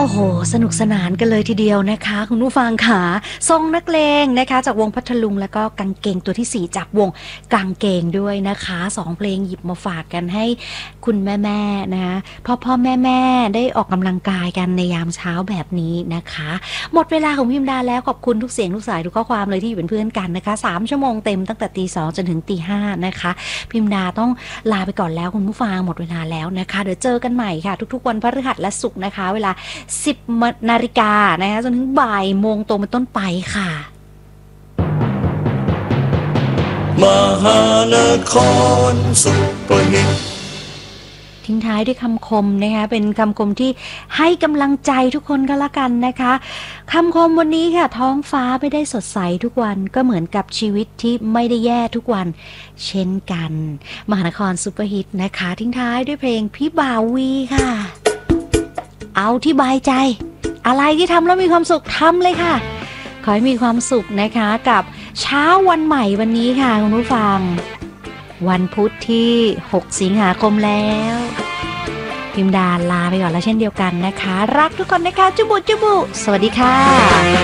โอ้โหสนุกสนานกันเลยทีเดียวนะคะคุณผู้ฟังค่ะทรงนักเลงนะคะจากวงพัทลุงแล้วก็กางเกงตัวที่4จากวงกางเกงด้วยนะคะ2เพลงหยิบมาฝากกันให้คุณแม่ๆนะคะพ่อแม่ได้ออกกำลังกายกันในยามเช้าแบบนี้นะคะหมดเวลาของพิมดาแล้วขอบคุณทุกเสียงทุกสายทุกข้อความเลยที่อยู่เป็นเพื่อนกันนะคะ3ชั่วโมงเต็มตั้งแต่ตี 2จนถึงตี 5นะคะพิมดาต้องลาไปก่อนแล้วคุณผู้ฟังหมดเวลาแล้วนะคะเดี๋ยวเจอกันใหม่ค่ะทุกๆวันพฤหัสและศุกร์นะคะเวลา10 นาฬิกานะคะจนถึงบ่ายโมงตรงเป็นต้นไปค่ะมหานครซุปเปอร์ฮิตทิ้งท้ายด้วยคำคมนะคะเป็นคำคมที่ให้กำลังใจทุกคนก็แล้วกันนะคะคำคมวันนี้ค่ะท้องฟ้าไม่ได้สดใสทุกวันก็เหมือนกับชีวิตที่ไม่ได้แย่ทุกวันเช่นกันมหานครซุปเปอร์ฮิตนะคะทิ้งท้ายด้วยเพลงพี่บ่าววีค่ะเอาที่บายใจอะไรที่ทำแล้วมีความสุขทำเลยค่ะขอให้มีความสุขนะคะกับเช้าวันใหม่วันนี้ค่ะคุณผู้ฟังวันพุธที่6สิงหาคมแล้วพิมดาลาไปก่อนแล้วเช่นเดียวกันนะคะรักทุกคนนะคะจุบุจุบุสวัสดีค่ะ